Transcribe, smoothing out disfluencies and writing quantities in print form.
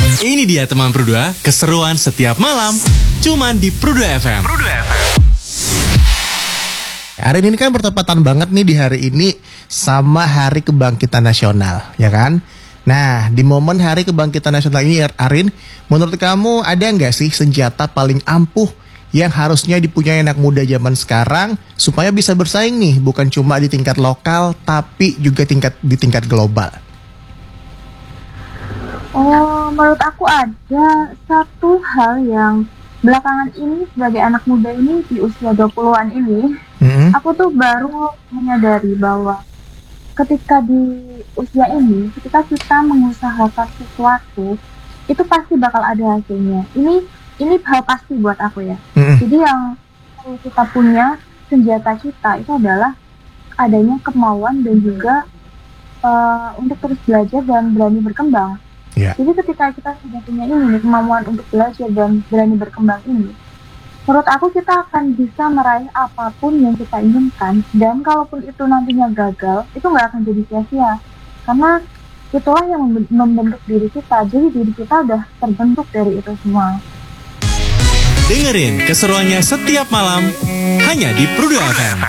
Ini dia teman Pru2, keseruan setiap malam. Cuman di Pru2 FM. Hari ini kan bertepatan banget nih di hari ini sama Hari Kebangkitan Nasional, ya kan? Nah, di momen Hari Kebangkitan Nasional ini, Arin, menurut kamu ada nggak sih senjata paling ampuh yang harusnya dipunyai anak muda zaman sekarang supaya bisa bersaing nih, bukan cuma di tingkat lokal, tapi juga di tingkat global? Oh, menurut aku ada satu hal yang belakangan ini sebagai anak muda ini di usia 20-an ini, aku tuh baru menyadari bahwa ketika di usia ini, ketika kita mengusahakan sesuatu, itu pasti bakal ada hasilnya. Ini hal pasti buat aku ya. Jadi yang perlu kita punya, senjata kita itu adalah adanya kemauan dan juga untuk terus belajar dan berani berkembang. Yeah. Jadi ketika kita sudah punya ini, kemauan untuk belajar dan berani berkembang ini, menurut aku kita akan bisa meraih apapun yang kita inginkan. Dan kalaupun itu nantinya gagal, itu nggak akan jadi sia-sia. Karena itulah yang membentuk diri kita. Jadi diri kita udah terbentuk dari itu semua. Dengerin keseruannya setiap malam hanya di Pru2 FM.